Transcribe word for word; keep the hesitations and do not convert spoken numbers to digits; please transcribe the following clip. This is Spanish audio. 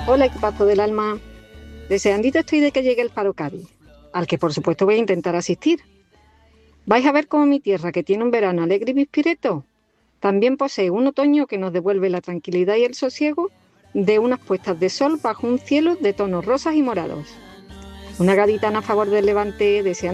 Hola, equipazo del alma. Deseandito estoy de que llegue el Faro Cádiz, al que por supuesto voy a intentar asistir. Vais a ver cómo mi tierra, que tiene un verano alegre y pispireto, también posee un otoño que nos devuelve la tranquilidad y el sosiego de unas puestas de sol bajo un cielo de tonos rosas y morados. Una gaditana a favor del Levante, deseando